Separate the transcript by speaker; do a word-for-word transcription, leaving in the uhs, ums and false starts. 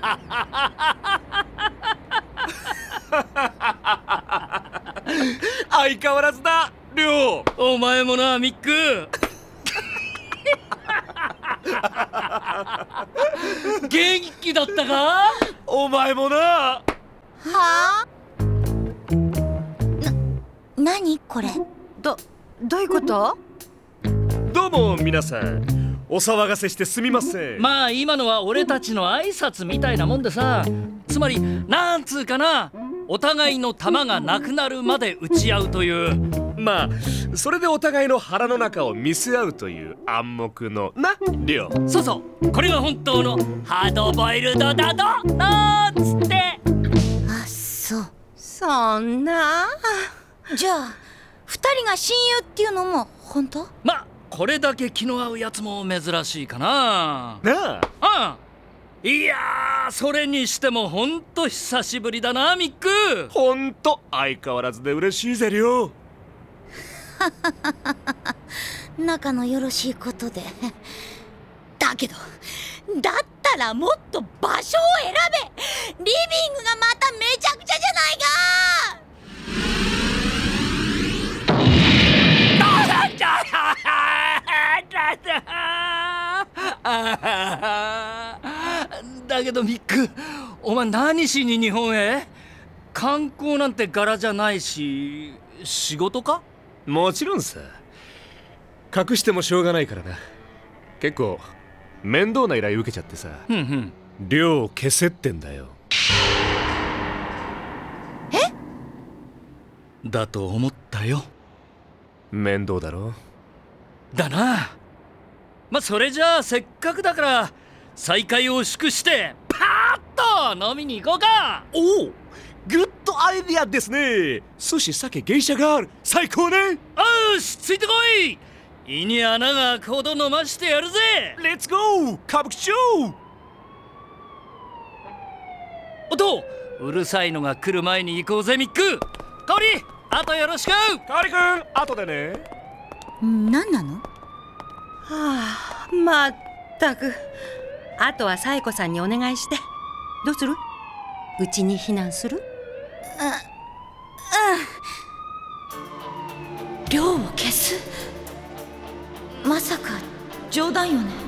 Speaker 1: 相変わらずだ、りょう。
Speaker 2: お前もな、ミック。元気だったか？
Speaker 1: お前もな。
Speaker 3: はあ？な、何これ？
Speaker 4: ど、どういうこと？
Speaker 1: どうも皆さん、お騒がせしてすみません。
Speaker 2: まあ今のは俺たちの挨拶みたいなもんでさ、つまりなんつうかな、お互いの玉がなくなるまで打ち合うという。
Speaker 1: まあそれでお互いの腹の中を見せ合うという暗黙のな、りょう。
Speaker 2: そうそう、これが本当のハードボイルドだとなんつって。
Speaker 3: あ、そう。
Speaker 4: そんな。
Speaker 3: じゃあ二人が親友っていうのも本当？
Speaker 2: まあこれだけ気の合うやつも珍しいかな。
Speaker 1: な
Speaker 2: ああ、いやー、それにしてもほんと久しぶりだな、ミック。
Speaker 1: ほんと相変わらずで嬉しいぜ、りょう。
Speaker 3: 仲のよろしいことで。だけどだったらもっと場所を選べ。リビングがまためちゃくちゃじゃないか。
Speaker 2: だけどミック、お前何しに日本へ？観光なんて柄じゃないし、仕事か？
Speaker 1: もちろんさ。隠してもしょうがないからな。結構面倒な依頼受けちゃってさ。
Speaker 2: ふんふん。
Speaker 1: 量を消せってんだよ。
Speaker 3: え？
Speaker 2: だと思ったよ。
Speaker 1: 面倒だろ。
Speaker 2: だな。まあそれじゃあせっかくだから再会を祝してパーッと飲みに行こうか。
Speaker 1: おお、グッドアイディアですね。寿司、酒、芸者がある。最高ね。
Speaker 2: よし、ついてこい。胃に穴が開くほど飲ましてやるぜ。
Speaker 1: レッツゴー歌舞伎町。
Speaker 2: おと、うるさいのが来る前に行こうぜ、ミック。香織、あとよろしく。
Speaker 1: カーリ君、後でね。
Speaker 3: 何なの？
Speaker 4: はあ、まったく。あとはサイコさんにお願いして。どうする？うちに避難する？
Speaker 3: うん。量を消す？まさか冗談よね？